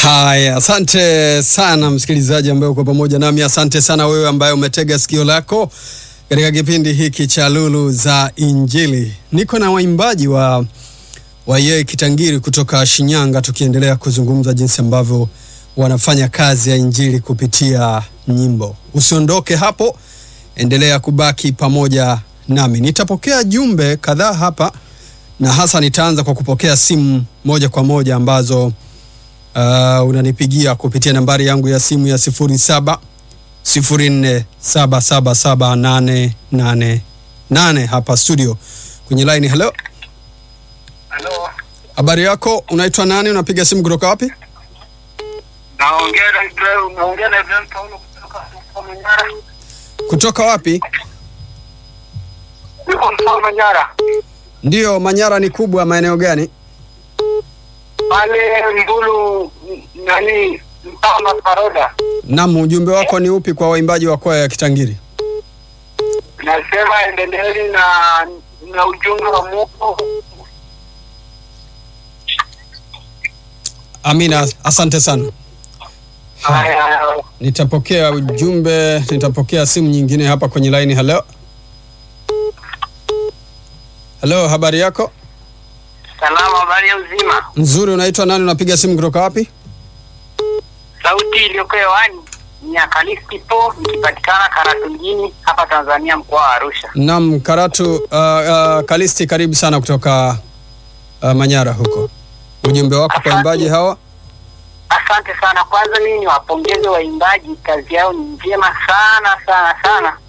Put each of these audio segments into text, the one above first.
Haya, asante sana msikilizaji ambaye uko pamoja nami. Asante sana wewe ambaye umetega sikio lako katika kipindi hiki cha Lulu za Injili. Niko na waimbaji wa Yeye Kitangiri kutoka Shinyanga, tukiendelea kuzungumza jinsi ambavyo wanafanya kazi ya injili kupitia nyimbo. Usiondoke hapo, endelea kubaki pamoja nami. Nitapokea jumbe kadhaa hapa, na hasa nitaanza kwa kupokea simu moja kwa moja ambazo unanipigia kupitia nambari yangu ya simu ya 0704777888 hapa studio. Kwenye line, hello. Hello. Habari yako? Unaitwa nani? Unapiga simu kutoka wapi? Naongea na Ibrahim Paulo kutoka Manyara. Kutoka wapi? Kutoka Manyara. Ndio, Manyara ni kubwa. Maeneo gani? Pale Mbulu Mpama Paroda. Naam, ujumbe wako ni upi kwa waimbaji wa kwaya ya Kitangiri? Nasema endeleeni na ujumbe wa Mungu. Amina, asante sana. Nitapokea ujumbe, nitapokea simu nyingine hapa kwenye line. Hello. Hello, habari yako? Salama, habari ya uzima. Nzuri, unaitwa nani? Unapiga simu kutoka wapi? Sauti iliyokuwa hewani ni ya Kalisti Po, ikipatikana Karatu mjini hapa Tanzania, mkoa wa Arusha. Naam, Karatu. Kalisti, karibu sana kutoka Manyara huko. Ujumbe wako kwa waimbaji hawa? Asante sana. Kwanza mimi niwapongeze waimbaji, kazi yao ni njema sana sana sana.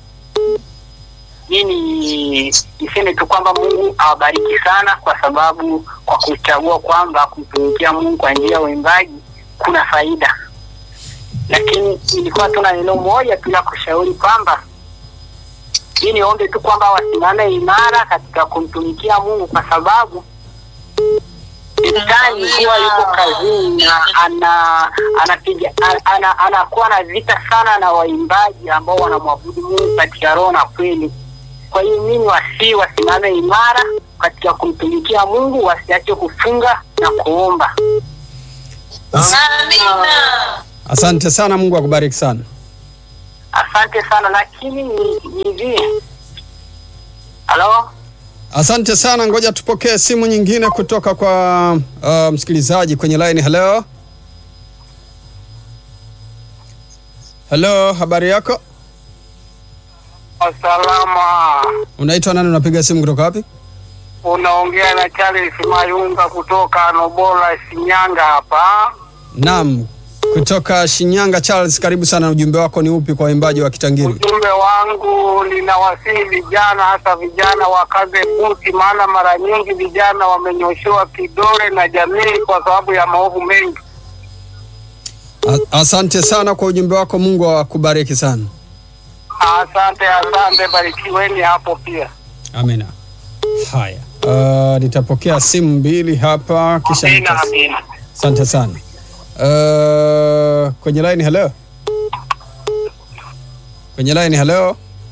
Mimi niseme tu kwamba Mungu awabariki sana, kwa sababu kwa kuchagua kwamba kumtumikia Mungu kwa njia ya uimbaji kuna faida. Lakini nilikuwa tu na neno moja tu la kushauri kwamba mimi niombe tu kwamba wasimame imara katika kumtumikia Mungu, kwa sababu Shetani huwa yuko kazini na anakuwa na vita sana na waimbaji ambao wanamwabudu Mungu katika roho na kweli. Kwa hiyo mimi wasimame imara katika kumtumikia Mungu, wasiache kufunga na kuomba. Amina. Asante sana, Mungu akubariki sana. Asante sana, lakini ni hivi. Halo? Asante sana, ngoja tupokee simu nyingine kutoka kwa msikilizaji kwenye line. Hello. Hello, habari yako? Salama. Unaitwa nani? Unapiga simu kutoka wapi? Unaongea na Charles Mayunga kutoka Nobola, Shinyanga hapa. Naam, kutoka Shinyanga. Charles, karibu sana. Ujumbe wako ni upi kwa waimbaji wa Kitangiri? Ujumbe wangu, ninawasihi vijana, hasa vijana wakaze buti, maana mara nyingi vijana wamenyoshewa kidole na jamii kwa sababu ya maovu mengi. Asante sana kwa ujumbe wako, Mungu akubariki sana. Asante, barikiweni hapo pia. Amina. Haya, nitapokea simu mbili hapa kisha Amina. Asante sana. Kwenye line, hello. Kwenye line, hello.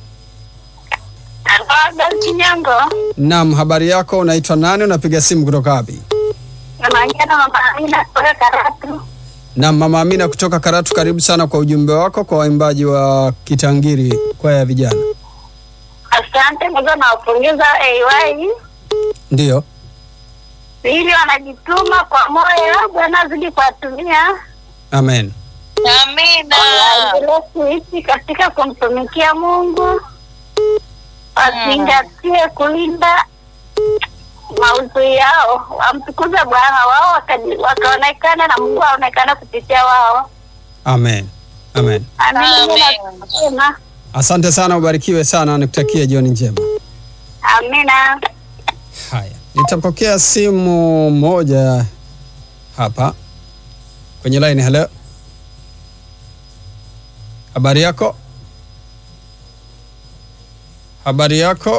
Habari Kinyango. Naam, habari yako? Unaitwa nani? Unapiga simu kutoka wapi? Naongea na Mama Amina kutoka Karatu. Naam, Mama Amina kutoka Karatu, karibu sana kwa ujumbe wako kwa waimbaji wa Kitangiri, kwaya ya vijana. Asante, kwanza nawapongeza AY. Ndio. Ili wanajituma kwa moyo, Bwana azidi kuwatumia. Amen. Amina. Waendelee kuishi katika kumtumikia Mungu. Wazingatie kulinda maudhui yao, wamtukuze Bwana wao, wakaonekana na Mungu aonekana kupitia wao. Amen. Amen. Amina. Asante sana, ubarikiwe sana, nikutakie jioni njema. Amina. Haya, nitapokea simu moja hapa kwenye line. Hello. Habari yako? Habari yako?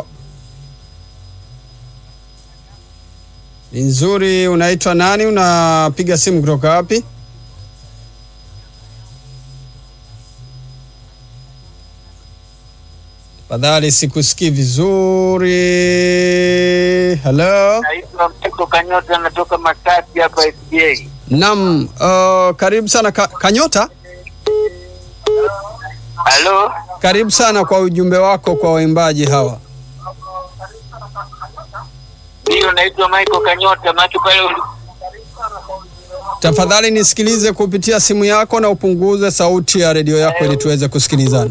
Ni nzuri. Unaitwa nani? Unapiga simu kutoka wapi? Tafadhali sikusikii vizuri. Hello. Naitwa Mtiko Kanyota, natoka Masasi hapa SDA. Naam, karibu sana Kanyota. Halo. Karibu sana kwa ujumbe wako kwa waimbaji hawa. Ndio, naitwa Michael Kanyota, macho pale. Tafadhali nisikilize kupitia simu yako na upunguze sauti ya redio yako ili tuweze kusikilizana.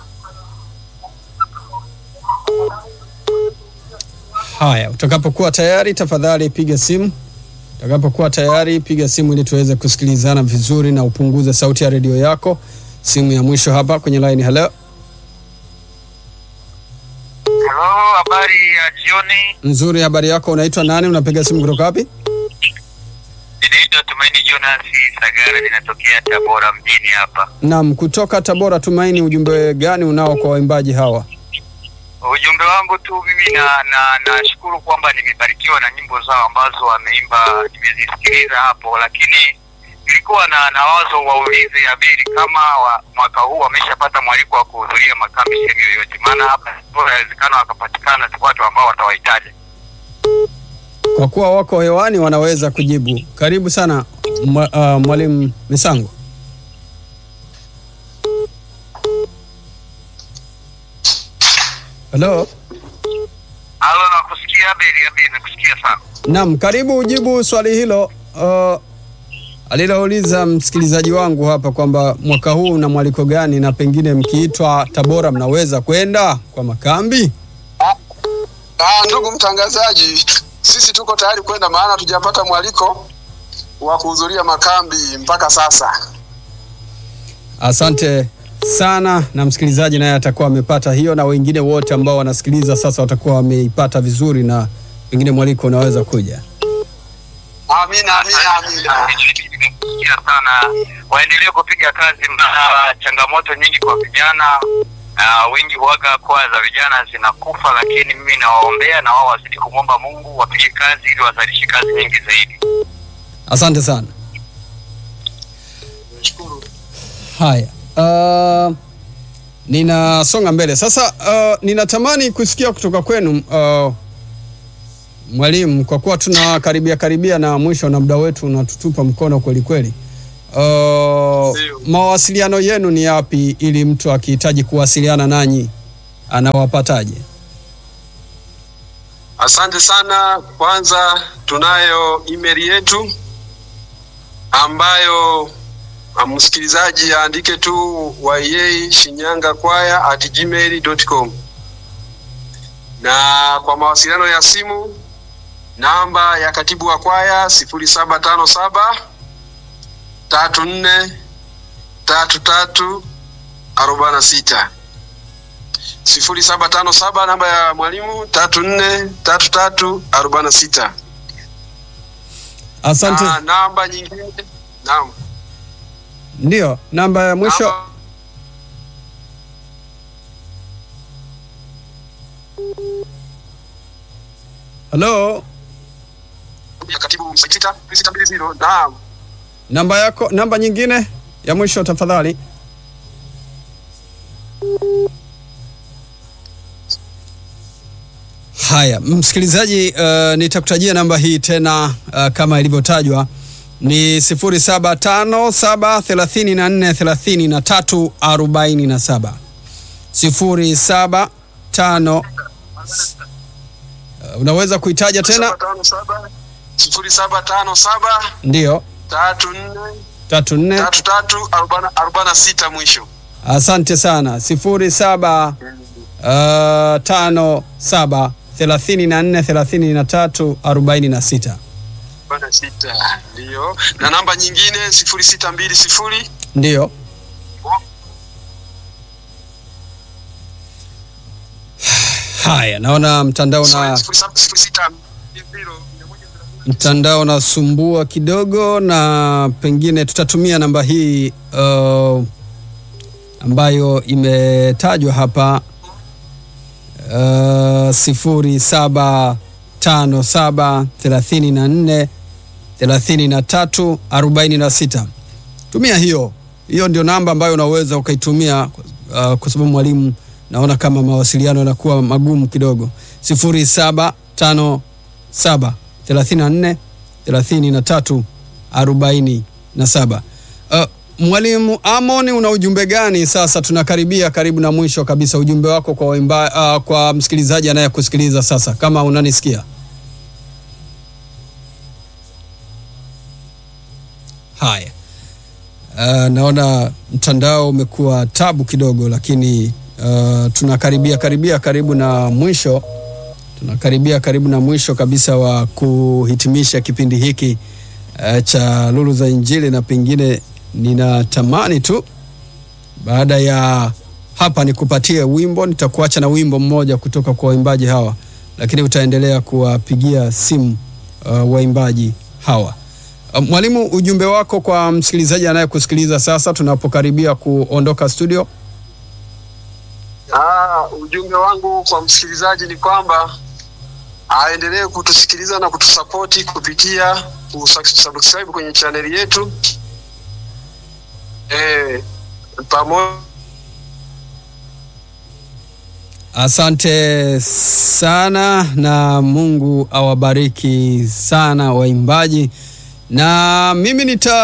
Haya, utakapokuwa tayari tafadhali piga simu. Utakapokuwa tayari piga simu ili tuweze kusikilizana vizuri na upunguze sauti ya redio yako. Simu ya mwisho hapa kwenye line. Hello. Hello, habari ya jioni. Nzuri, habari yako? Unaitwa nani? Unapiga simu kutoka wapi? Ninaitwa Tumaini Jonas Sagara, ninatokea Tabora mjini hapa. Naam, kutoka Tabora. Tumaini, ujumbe gani unao kwa waimbaji hawa? Ujumbe wangu tu mimi nashukuru kwamba nimebarikiwa na nyimbo zao ambazo wameimba, nimezisikiliza hapo, lakini nilikuwa na wazo waulize Abeli kama mwaka huu wameshapata mwaliko wa kuhudhuria makambi sehemu yoyote, maana hapa inawezekana wakapatikana watu ambao watawahitaji. Kwa kuwa wako hewani wanaweza kujibu. Karibu sana Mwalimu Misango. Hello. Halo, nakusikia Abeli, nakusikia sana. Naam, karibu ujibu swali hilo alilouliza msikilizaji wangu hapa kwamba mwaka huu una mwaliko gani na pengine mkiitwa Tabora mnaweza kwenda kwa makambi? Ndugu mtangazaji, sisi tuko tayari kwenda, maana tujapata mwaliko wa kuhudhuria makambi mpaka sasa. Asante sana, na msikilizaji naye atakuwa amepata hiyo, na wengine wote ambao wanasikiliza sasa watakuwa wameipata vizuri, na pengine mwaliko unaweza kuja. Amina. Sana waendelee kupiga kazi, maana changamoto nyingi kwa vijana, wengi huaga kwa za vijana zinakufa, lakini mimi nawaombea na wao wazidi kumwomba Mungu wapige kazi ili wazalishe kazi nyingi zaidi. Asante sana. Nashukuru. Haya, ninasonga mbele sasa. Ninatamani kusikia kutoka kwenu mwalimu, kwa kuwa tunakaribia na mwisho na muda wetu unatutupa mkono kweli kweli. Mawasiliano yenu ni yapi ili mtu akihitaji kuwasiliana nanyi anawapataje? Asante sana. Kwanza tunayo email yetu ambayo msikilizaji aandike tu yayeshinyangakwaya@gmail.com, na kwa mawasiliano ya simu namba ya katibu wa kwaya 0757 34 33 46. 0757 namba ya mwalimu 34 33 46. Asante. Namba nyingine, naam. Ndio, namba ya mwisho. Hello. Ya katibu msikita 620. Naam. Namba yako, namba nyingine ya mwisho tafadhali. Haya, msikilizaji, nitakutajia namba hii tena kama ilivyotajwa ni 0757343347. 075 unaweza kuitaja tena? 0757 ndio 34 46 mwisho. Asante sana. 0757 34 33 46. Ndio. Na namba nyingine 0620. Ndio. Haya, naona mtandao unasumbua kidogo, na pengine tutatumia namba hii ambayo imetajwa hapa 0757 34 33 46. Tumia hiyo ndio namba ambayo unaweza ukaitumia, kwa sababu mwalimu naona kama mawasiliano yanakuwa magumu kidogo. 0757 34 33 47. Mwalimu Amon, una ujumbe gani sasa? Tunakaribia karibu na mwisho kabisa. Ujumbe wako kwa kwa msikilizaji anayekusikiliza sasa, kama unanisikia. Haya. Naona mtandao umekuwa tabu kidogo, lakini tunakaribia karibu na mwisho. Tunakaribia karibu na mwisho kabisa wa kuhitimisha kipindi hiki cha Lulu za Injili, na pengine ninatamani tu baada ya hapa nikupatie wimbo. Nitakuacha na wimbo mmoja kutoka kwa waimbaji hawa, lakini utaendelea kuwapigia simu waimbaji hawa. Mwalimu, ujumbe wako kwa msikilizaji anayekusikiliza sasa tunapokaribia kuondoka studio? Ujumbe wangu kwa msikilizaji ni kwamba aendelee kutusikiliza na kutusapoti kupitia kusubscribe kwenye channel yetu. Pamoja. Asante sana na Mungu awabariki sana waimbaji. Na mimi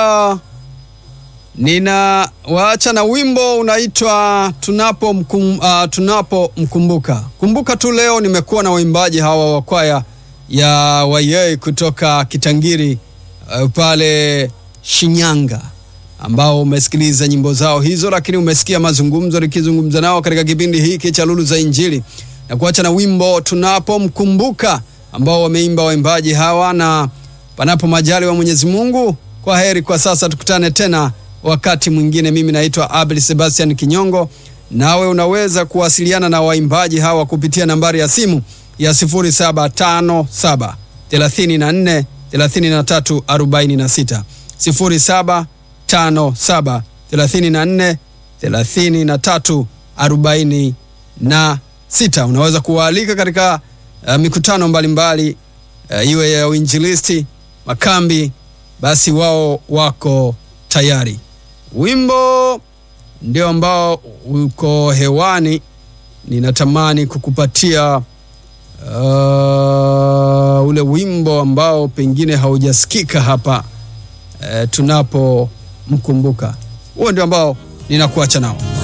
ninawaacha na wimbo unaitwa tunapomkumbuka. Kumbuka tu leo nimekuwa na waimbaji hawa wa kwaya ya Wayei kutoka Kitangiri pale Shinyanga, ambao umesikiliza nyimbo zao hizo, lakini umesikia mazungumzo nikizungumza nao katika kipindi hiki cha Lulu za Injili. Na kuacha na wimbo tunapomkumbuka ambao wameimba waimbaji hawa, na panapo majali wa Mwenyezi Mungu, kwa heri kwa sasa, tukutane tena wakati mwingine. Mimi naitwa Abel Sebastian Kinyongo, nawe unaweza kuwasiliana na waimbaji hawa kupitia nambari ya simu ya 0757 34 33 46, 0757 34 33 46. Unaweza kuwaalika katika mikutano mbalimbali, iwe ya uinjilisti, makambi, basi wao wako tayari. Wimbo ndio ambao uko hewani. Ninatamani kukupatia ule wimbo ambao pengine haujasikika hapa, tunapomkumbuka. Huo ndio ambao ninakuacha nao.